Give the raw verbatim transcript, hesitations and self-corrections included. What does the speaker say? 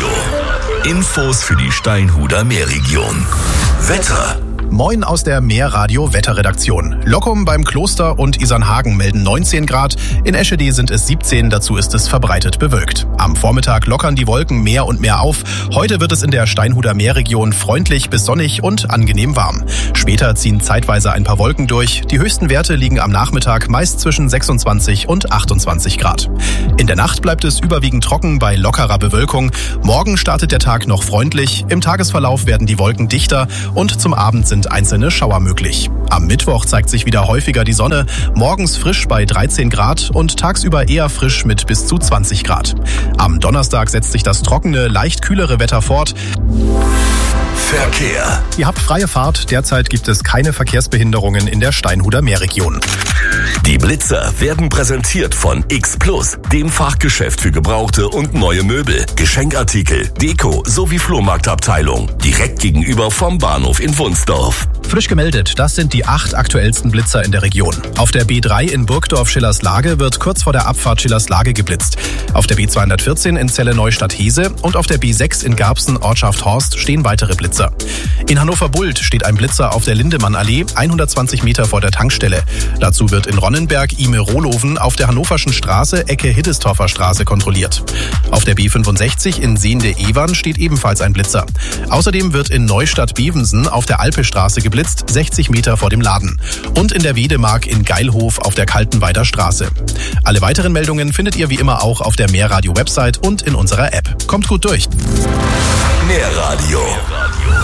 Meerradio. Infos für die Steinhuder Meerregion. Wetter. Moin aus der Meerradio-Wetterredaktion. Lockum beim Kloster und Isernhagen melden neunzehn Grad, in Eschede sind es siebzehn, dazu ist es verbreitet bewölkt. Am Vormittag lockern die Wolken mehr und mehr auf. Heute wird es in der Steinhuder Meerregion freundlich bis sonnig und angenehm warm. Später ziehen zeitweise ein paar Wolken durch. Die höchsten Werte liegen am Nachmittag meist zwischen sechsundzwanzig und achtundzwanzig Grad. In der Nacht bleibt es überwiegend trocken bei lockerer Bewölkung. Morgen startet der Tag noch freundlich. Im Tagesverlauf werden die Wolken dichter und zum Abend sind einzelne Schauer möglich. Am Mittwoch zeigt sich wieder häufiger die Sonne, morgens frisch bei dreizehn Grad und tagsüber eher frisch mit bis zu zwanzig Grad. Am Donnerstag setzt sich das trockene, leicht kühlere Wetter fort. Verkehr. Ihr habt freie Fahrt, derzeit gibt es keine Verkehrsbehinderungen in der Steinhuder Meerregion. Die Blitzer werden präsentiert von X Plus, dem Fachgeschäft für gebrauchte und neue Möbel, Geschenkartikel, Deko sowie Flohmarktabteilung. Direkt gegenüber vom Bahnhof in Wunsdorf. Frisch gemeldet, das sind die acht aktuellsten Blitzer in der Region. Auf der B drei in Burgdorf-Schillerslage wird kurz vor der Abfahrt Schillerslage geblitzt. Auf der B zweihundertvierzehn in Celle-Neustadt-Hese und auf der B sechs in Garbsen Ortschaft Horst stehen weitere Blitzer. In Hannover-Bult steht ein Blitzer auf der Lindemann-Allee, hundertzwanzig Meter vor der Tankstelle. Dazu wird in Ronnenberg Ime-Rohloven auf der Hannoverschen Straße Ecke Hiddestorfer Straße kontrolliert. Auf der B fünfundsechzig in Sehnde-Evern steht ebenfalls ein Blitzer. Außerdem wird in Neustadt-Bevensen auf der Alpestraße geblitzt, sechzig Meter vor dem Laden. Und in der Wedemark in Geilhof auf der Kaltenweider Straße. Alle weiteren Meldungen findet ihr wie immer auch auf der Meerradio-Website und in unserer App. Kommt gut durch. Meerradio.